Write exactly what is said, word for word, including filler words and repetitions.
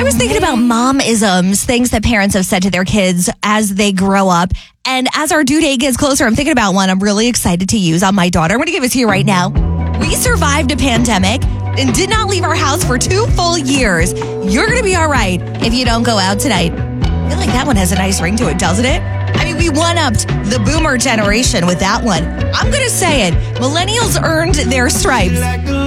I was thinking about mom-isms, things that parents have said to their kids as they grow up. And as our due date gets closer, I'm thinking about one I'm really excited to use on my daughter. I'm going to give it to you right now. We survived a pandemic and did not leave our house for two full years. You're going to be all right if you don't go out tonight. I feel like that one has a nice ring to it, doesn't it? I mean, we one-upped the boomer generation with that one. I'm going to say it. Millennials earned their stripes.